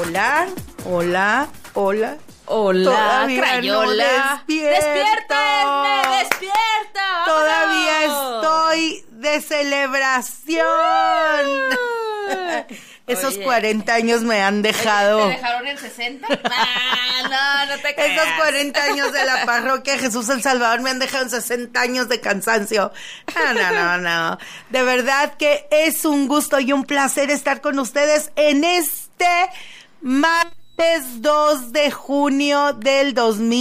Hola, hola, hola. Hola, Todavía Crayola. No despierta, Esme, despierta. Todavía ¡Vámonos! estoy de celebración. Esos 40 años me han dejado. ¿Te dejaron en 60? No te creas. Esos 40 años de la parroquia Jesús el Salvador me han dejado en 60 años de cansancio. No. De verdad que es un gusto y un placer estar con ustedes en este martes 2 de junio del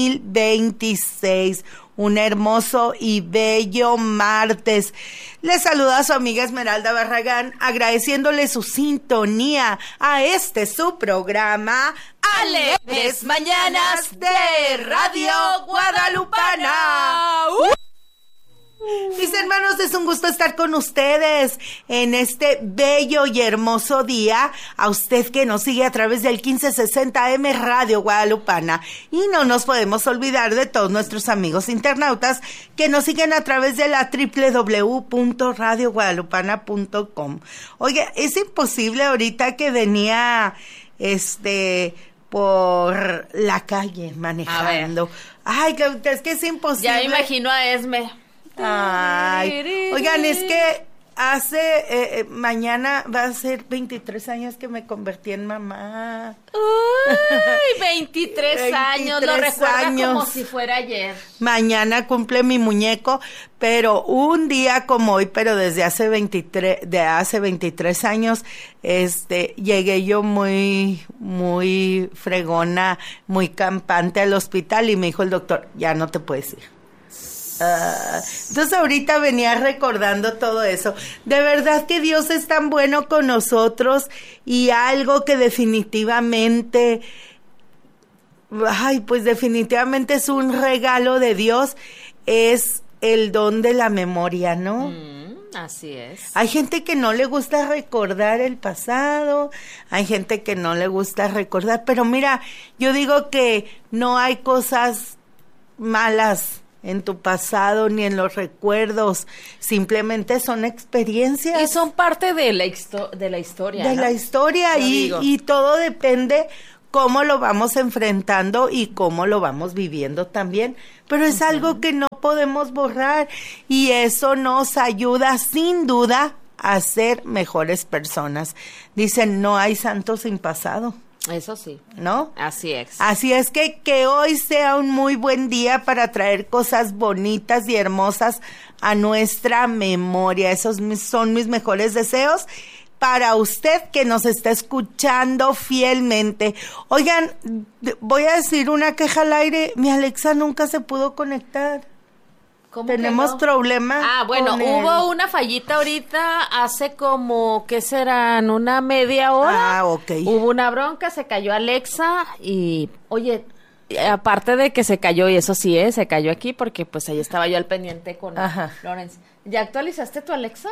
2026. Un hermoso y bello martes. Les saluda a su amiga Esmeralda Barragán, agradeciéndole su sintonía a este su programa Alegres Mañanas de Radio Guadalupana. Mis hermanos, es un gusto estar con ustedes en este bello y hermoso día. A usted que nos sigue a través del 1560 AM Radio Guadalupana. Y no nos podemos olvidar de todos nuestros amigos internautas que nos siguen a través de la www.radioguadalupana.com. Oye, es imposible ahorita que venía por la calle manejando. Ay, es que es imposible. Ya me imagino a Esme. Ay, oigan, es que hace, mañana va a ser 23 años que me convertí en mamá. Uy, 23 años, lo recuerda como si fuera ayer. Mañana cumple mi muñeco, pero un día como hoy, pero desde hace 23 años, llegué yo muy fregona, muy campante al hospital y me dijo el doctor, ya no te puedes ir. Entonces ahorita venía recordando todo eso. De verdad que Dios es tan bueno con nosotros y algo que definitivamente, definitivamente es un regalo de Dios, es el don de la memoria, ¿no? Así es. Hay gente que no le gusta recordar el pasado, hay gente que no le gusta recordar, pero mira, yo digo que no hay cosas malas en tu pasado ni en los recuerdos, simplemente son experiencias. Y son parte de la historia. De la historia y todo depende cómo lo vamos enfrentando y cómo lo vamos viviendo también. Pero es algo que no podemos borrar y eso nos ayuda sin duda a ser mejores personas. Dicen, no hay santo sin pasado. Eso sí. ¿No? Así es. Así es que hoy sea un muy buen día para traer cosas bonitas y hermosas a nuestra memoria. Esos son mis mejores deseos para usted que nos está escuchando fielmente. Oigan, voy a decir una queja al aire. Mi Alexa nunca se pudo conectar. Tenemos problemas. Bueno, hubo una fallita ahorita hace como, ¿qué serán? Una media hora. Ok. Hubo una bronca, se cayó Alexa y, oye, aparte de que se cayó, y eso sí, se cayó aquí porque pues ahí estaba yo al pendiente con Lorenz. ¿Ya actualizaste tu Alexa?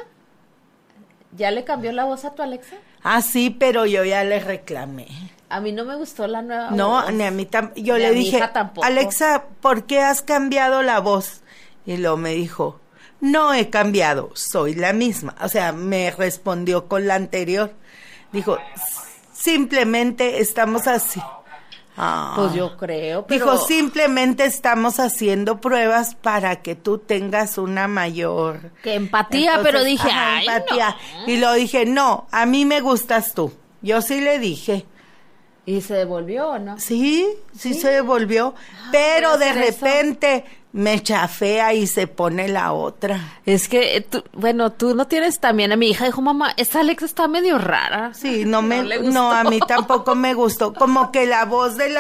¿Ya le cambió la voz a tu Alexa? Sí, pero yo ya le reclamé. A mí no me gustó la nueva voz. No, ni a mí yo le dije, Alexa, ¿por qué has cambiado la voz? Y luego me dijo, no he cambiado, soy la misma. O sea, me respondió con la anterior. Dijo, simplemente estamos así. Pues yo creo, pero... Dijo, simplemente estamos haciendo pruebas para que tú tengas una mayor... Que empatía. Entonces, pero dije, empatía. No. Y lo dije, no, a mí me gustas tú. Yo sí le dije. ¿Y se devolvió o no? Sí se devolvió, pero de repente... me chafea y se pone la otra. Es que, tú no tienes también a mi hija. Dijo, mamá, esta Alexa está medio rara. Sí, no, a mí tampoco me gustó. Como que la voz de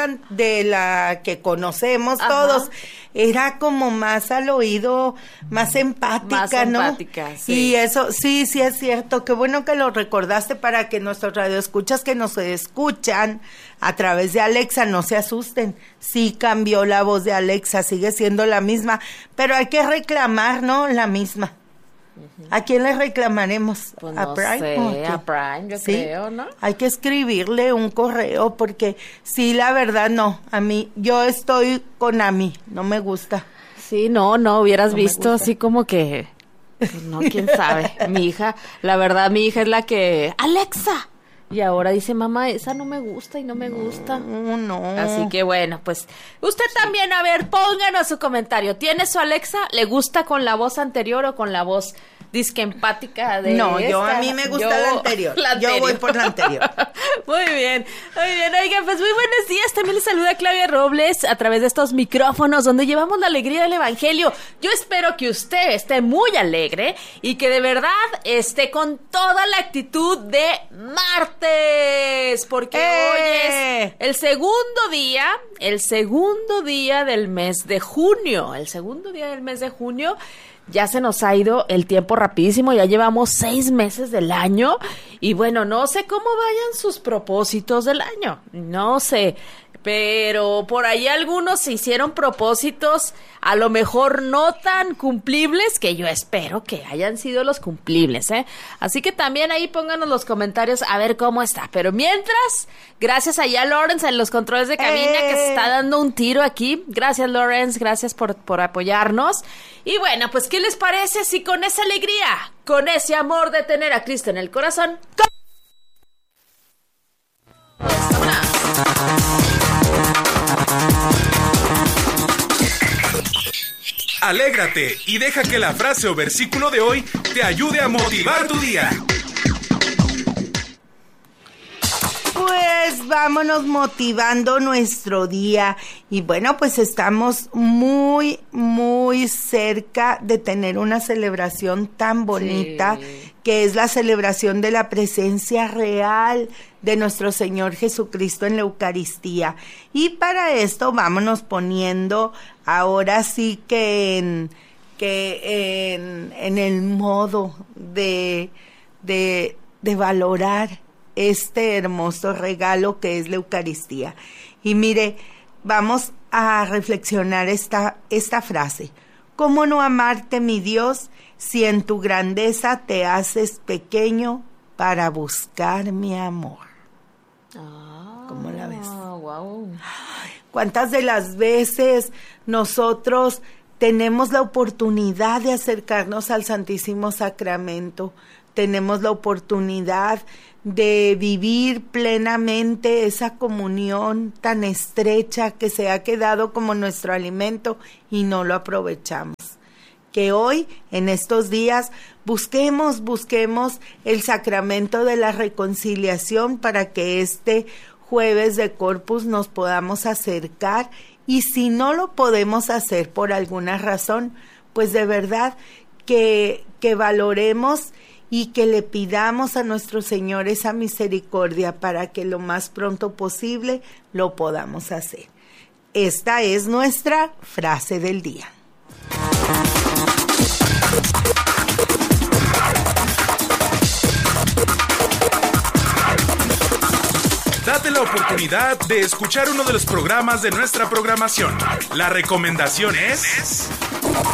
la que conocemos todos era como más al oído, más empática, ¿no? Sí. Y eso, sí es cierto. Qué bueno que lo recordaste para que nuestros radioescuchas que nos escuchan a través de Alexa no se asusten. Sí cambió la voz de Alexa, sigue siendo la misma, pero hay que reclamar, ¿no? La misma. ¿A quién le reclamaremos? Pues ¿A Prime? Sé, a Prime, yo creo, ¿no? Hay que escribirle un correo porque sí, la verdad no. A mí, yo estoy con Ami, no me gusta. Sí, no hubieras visto así como que, no, quién sabe. Mi hija, la verdad, mi hija es la que, Alexa, Y ahora dice, mamá, esa no me gusta y no me gusta. No. Así que bueno, pues usted también, a ver, pónganos su comentario. ¿Tiene su Alexa? ¿Le gusta con la voz anterior o con la voz disque empática de No, esta? a mí me gusta la anterior. Yo voy por la anterior. Muy bien, muy bien. Oigan, pues muy buenos días. También les saluda Claudia Robles a través de estos micrófonos donde llevamos la alegría del evangelio. Yo espero que usted esté muy alegre y que de verdad esté con toda la actitud de martes, porque hoy es el segundo día del mes de junio. El segundo día del mes de junio. Ya se nos ha ido el tiempo rapidísimo, ya llevamos 6 meses del año y bueno, no sé cómo vayan sus propósitos del año, no sé, pero por ahí algunos se hicieron propósitos a lo mejor no tan cumplibles, que yo espero que hayan sido los cumplibles, ¿eh? Así que también ahí pónganos los comentarios a ver cómo está. Pero mientras, gracias allá a Lawrence en los controles de cabina que se está dando un tiro aquí. Gracias, Lawrence, gracias por apoyarnos. Y bueno, pues ¿qué les parece si con esa alegría, con ese amor de tener a Cristo en el corazón, alégrate y deja que la frase o versículo de hoy te ayude a motivar tu día. Pues vámonos motivando nuestro día. Y bueno, pues estamos muy, muy cerca de tener una celebración tan bonita, que es la celebración de la presencia real de nuestro Señor Jesucristo en la Eucaristía. Y para esto vámonos poniendo ahora sí que en el modo de valorar este hermoso regalo que es la Eucaristía. Y mire, vamos a reflexionar esta frase. ¿Cómo no amarte, mi Dios, si en tu grandeza te haces pequeño para buscar mi amor? ¿Cómo la ves? Wow. ¿Cuántas de las veces nosotros tenemos la oportunidad de acercarnos al Santísimo Sacramento? Tenemos la oportunidad de vivir plenamente esa comunión tan estrecha que se ha quedado como nuestro alimento y no lo aprovechamos. Que hoy, en estos días, busquemos el sacramento de la reconciliación para que este jueves de Corpus nos podamos acercar, y si no lo podemos hacer por alguna razón, pues de verdad que valoremos y que le pidamos a nuestro Señor esa misericordia para que lo más pronto posible lo podamos hacer. Esta es nuestra frase del día. Date la oportunidad de escuchar uno de los programas de nuestra programación. La recomendación es